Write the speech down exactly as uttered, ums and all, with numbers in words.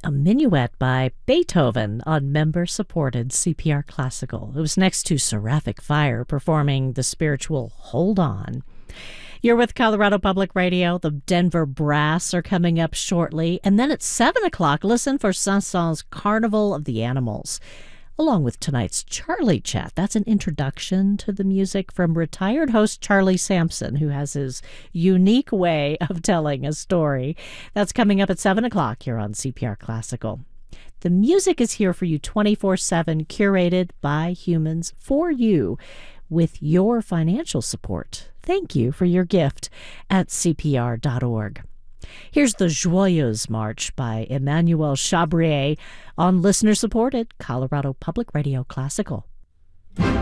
a minuet by Beethoven on member-supported C P R Classical. It was next to Seraphic Fire performing the spiritual Hold On. You're with Colorado Public Radio. The Denver Brass are coming up shortly. And then at seven o'clock, listen for Saint-Saëns' Carnival of the Animals, along with tonight's Charlie Chat. That's an introduction to the music from retired host Charlie Sampson, who has his unique way of telling a story. That's coming up at seven o'clock here on C P R Classical. The music is here for you twenty-four seven, curated by humans for you with your financial support. Thank you for your gift at C P R dot org. Here's the Joyeuse March by Emmanuel Chabrier on listener-supported Colorado Public Radio Classical.